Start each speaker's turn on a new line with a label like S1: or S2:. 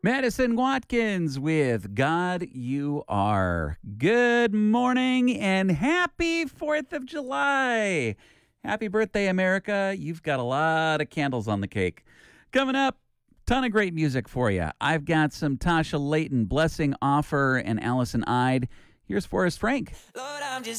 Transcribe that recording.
S1: Madison Watkins with God You Are. Good morning and happy 4th of July. Happy birthday, America. You've got a lot of candles on the cake. Coming up, ton of great music for you. I've got some Tasha Layton, Blessing Offer, and Allison Ide. Here's Forrest Frank.
S2: Lord, I'm just